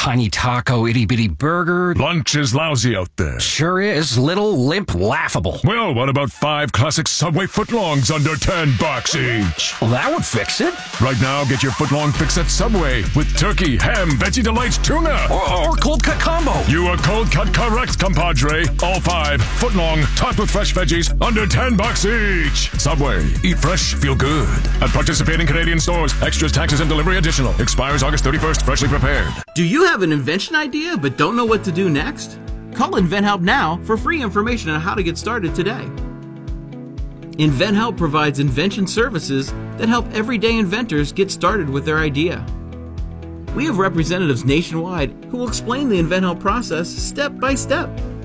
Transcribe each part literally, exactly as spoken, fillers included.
tiny taco, itty-bitty burger. Lunch is lousy out there. Sure is. Little, limp, laughable. Well, what about five classic Subway footlongs under ten bucks each? Well, that would fix it. Right now, get your footlong fix at Subway with turkey, ham, Veggie Delights, tuna. Or, or cold cut combo. You are cold cut correct, compadre. All five, footlong, topped with fresh veggies, under ten bucks each. Subway. Eat fresh, feel good. At participating Canadian stores. Extras, taxes, and delivery additional. Expires August thirty-first. Freshly prepared. Do you have an invention idea but don't know what to do next? Call InventHelp now for free information on how to get started today. InventHelp provides invention services that help everyday inventors get started with their idea. We have representatives nationwide who will explain the InventHelp process step by step.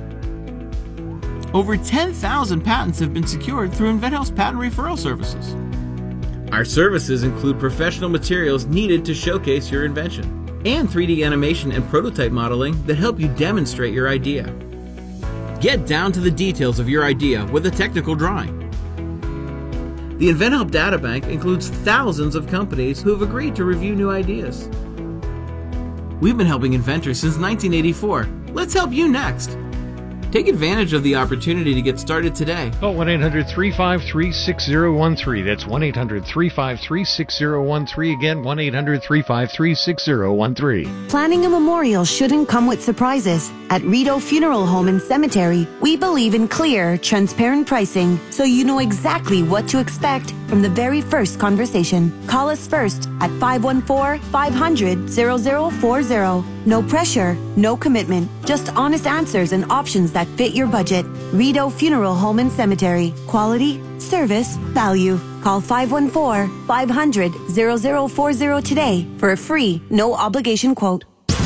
Over ten thousand patents have been secured through InventHelp's patent referral services. Our services include professional materials needed to showcase your invention, and three D animation and prototype modeling that help you demonstrate your idea. Get down to the details of your idea with a technical drawing. The InventHelp Databank includes thousands of companies who have agreed to review new ideas. We've been helping inventors since nineteen eighty-four. Let's help you next. Take advantage of the opportunity to get started today. Call one eight hundred, three five three, six zero one three. That's one eight hundred, three five three, six zero one three. Again, one eight hundred, three five three, six zero one three. Planning a memorial shouldn't come with surprises. At Rideau Funeral Home and Cemetery, we believe in clear, transparent pricing, so you know exactly what to expect from the very first conversation. Call us first at five one four, five hundred, zero zero four zero. No pressure, no commitment, just honest answers and options that fit your budget. Rideau Funeral Home and Cemetery. Quality, service, value. Call five one four, five hundred, zero zero four zero today for a free, no obligation quote.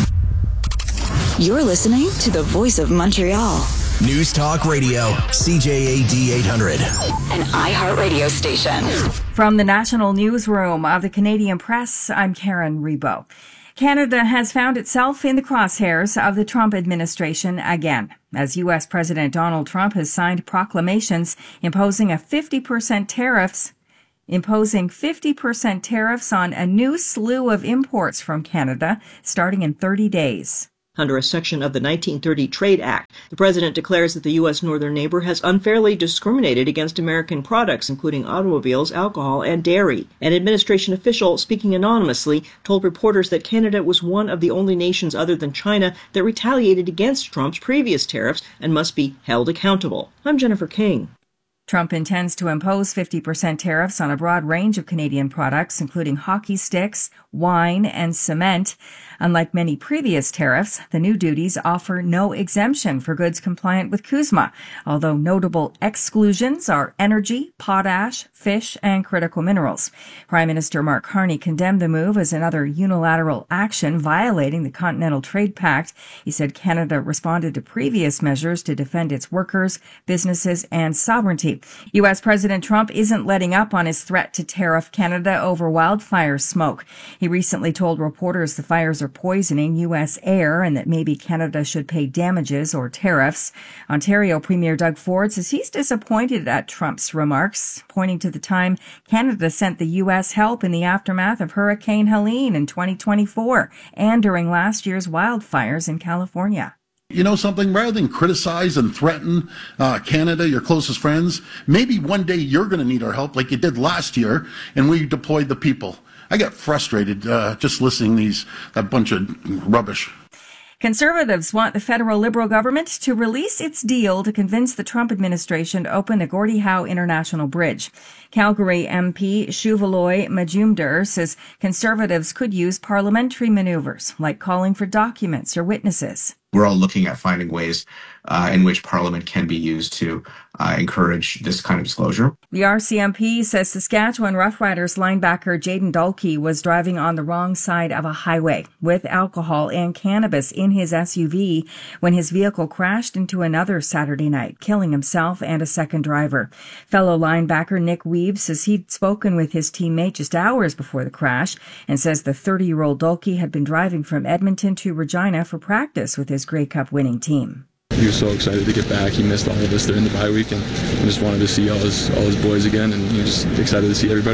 You're listening to the Voice of Montreal. News Talk Radio, C J A D eight hundred. An iHeartRadio station. From the National Newsroom of the Canadian Press, I'm Karen Rebo. Canada has found itself in the crosshairs of the Trump administration again, as U S. President Donald Trump has signed proclamations imposing a fifty percent tariffs, imposing fifty percent tariffs on a new slew of imports from Canada starting in thirty days. Under a section of the nineteen thirty Trade Act, the president declares that the U S northern neighbor has unfairly discriminated against American products, including automobiles, alcohol, and dairy. An administration official, speaking anonymously, told reporters that Canada was one of the only nations other than China that retaliated against Trump's previous tariffs and must be held accountable. I'm Jennifer King. Trump intends to impose fifty percent tariffs on a broad range of Canadian products, including hockey sticks, wine, and cement. Unlike many previous tariffs, the new duties offer no exemption for goods compliant with CUSMA, although notable exclusions are energy, potash, fish, and critical minerals. Prime Minister Mark Carney condemned the move as another unilateral action violating the Continental Trade Pact. He said Canada responded to previous measures to defend its workers, businesses, and sovereignty. U S. President Trump isn't letting up on his threat to tariff Canada over wildfire smoke. He recently told reporters the fires are poisoning U S air and that maybe Canada should pay damages or tariffs. Ontario Premier Doug Ford says he's disappointed at Trump's remarks, pointing to the time Canada sent the U S help in the aftermath of Hurricane Helene in twenty twenty-four and during last year's wildfires in California. You know something, rather than criticize and threaten uh, Canada, your closest friends, maybe one day you're going to need our help like you did last year, and we deployed the people. I got frustrated uh, just listening to these, that bunch of rubbish. Conservatives want the federal Liberal government to release its deal to convince the Trump administration to open the Gordie Howe International Bridge. Calgary M P Shuvaloy Majumdar says Conservatives could use parliamentary maneuvers, like calling for documents or witnesses. We're all looking at finding ways uh, in which Parliament can be used to uh, encourage this kind of disclosure. The R C M P says Saskatchewan Roughriders linebacker Jaden Dalkey was driving on the wrong side of a highway with alcohol and cannabis in his S U V when his vehicle crashed into another Saturday night, killing himself and a second driver. Fellow linebacker Nick Weeb says he'd spoken with his teammate just hours before the crash and says the thirty-year-old Dalkey had been driving from Edmonton to Regina for practice with his Grey Cup winning team. He was so excited to get back. He missed all of us during the bye week and just wanted to see all his all his boys again, and he was just excited to see everybody.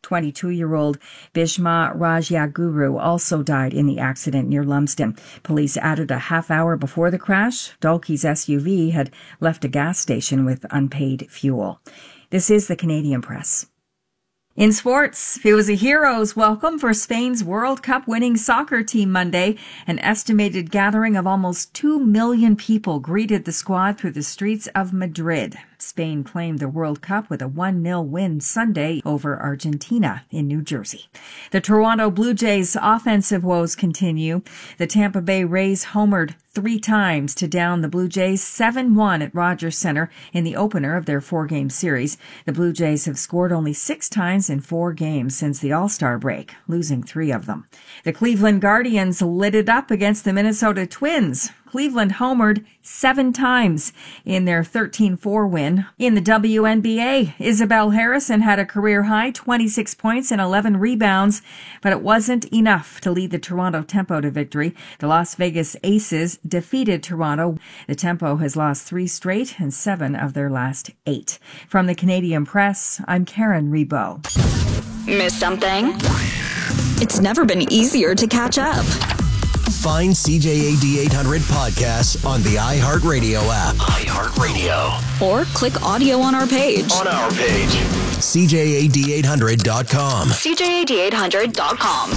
twenty-two-year-old Bhishma Rajaguru also died in the accident near Lumsden. Police added a half hour before the crash, Dalkey's S U V had left a gas station with unpaid fuel. This is the Canadian Press. In sports, it was a hero's welcome for Spain's World Cup winning soccer team Monday. An estimated gathering of almost two million people greeted the squad through the streets of Madrid. Spain claimed the World Cup with a one nil win Sunday over Argentina in New Jersey. The Toronto Blue Jays' offensive woes continue. The Tampa Bay Rays homered three times to down the Blue Jays seven one at Rogers Center in the opener of their four-game series. The Blue Jays have scored only six times in four games since the All-Star break, losing three of them. The Cleveland Guardians lit it up against the Minnesota Twins. Cleveland homered seven times in their thirteen four win. In the W N B A, Isabel Harrison had a career-high twenty-six points and eleven rebounds, but it wasn't enough to lead the Toronto Tempo to victory. The Las Vegas Aces defeated Toronto. The Tempo has lost three straight and seven of their last eight. From the Canadian Press, I'm Karen Rebo. Miss something? It's never been easier to catch up. Find C J A D eight hundred podcasts on the iHeartRadio app. iHeartRadio. Or click audio on our page. On our page. C J A D eight hundred dot com. C J A D eight hundred dot com.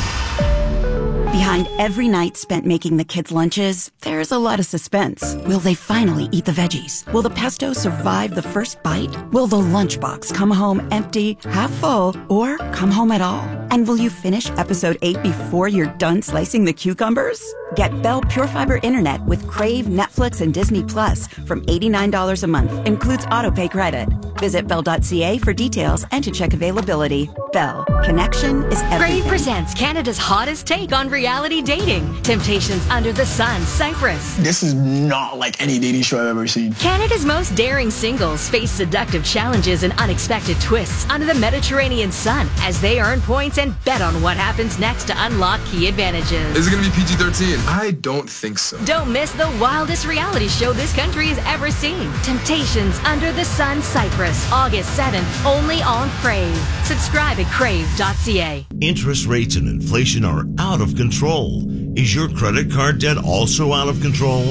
Behind every night spent making the kids' lunches, there's a lot of suspense. Will they finally eat the veggies? Will the pesto survive the first bite? Will the lunchbox come home empty, half full, or come home at all? And will you finish episode eight before you're done slicing the cucumbers? Get Bell Pure Fiber Internet with Crave, Netflix, and Disney Plus from eighty-nine dollars a month. Includes autopay credit. Visit bell dot c a for details and to check availability. Bell. Connection is everything. Crave presents Canada's hottest take on reality dating. Temptations Under the Sun, Cyprus. This is not like any dating show I've ever seen. Canada's most daring singles face seductive challenges and unexpected twists under the Mediterranean sun as they earn points and bet on what happens next to unlock key advantages. Is it going to be P G thirteen? I don't think so. Don't miss the wildest reality show this country has ever seen. Temptations Under the Sun, Cyprus, August seventh, only on Crave. Subscribe at crave dot c a. Interest rates and inflation are out of control. Is your credit card debt also out of control?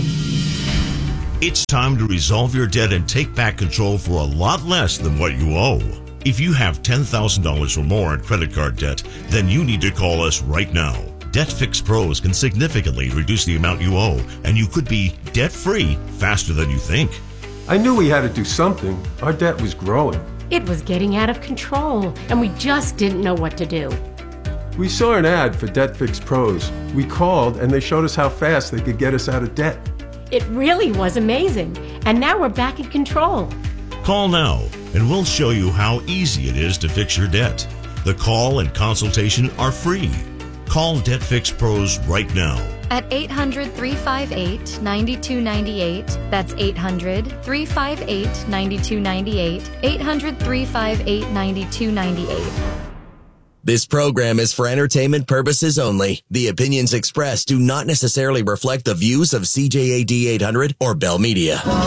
It's time to resolve your debt and take back control for a lot less than what you owe. If you have ten thousand dollars or more in credit card debt, then you need to call us right now. DebtFix Pros can significantly reduce the amount you owe, and you could be debt-free faster than you think. I knew we had to do something. Our debt was growing. It was getting out of control, and we just didn't know what to do. We saw an ad for DebtFix Pros. We called, and they showed us how fast they could get us out of debt. It really was amazing, and now we're back in control. Call now, and we'll show you how easy it is to fix your debt. The call and consultation are free. Call DebtFix Pros right now. At eight hundred, three five eight, nine two nine eight. That's eight hundred, three five eight, nine two nine eight. eight hundred, three five eight, nine two nine eight. This program is for entertainment purposes only. The opinions expressed do not necessarily reflect the views of C J A D eight hundred or Bell Media.